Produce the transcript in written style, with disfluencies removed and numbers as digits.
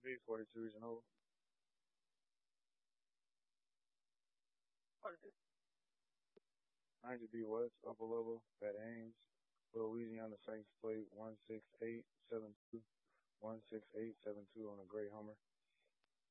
B 42 years old. Ninety B West, upper level, at Ames, Louisiana Saints plate 16872, 16872 on a gray Hummer.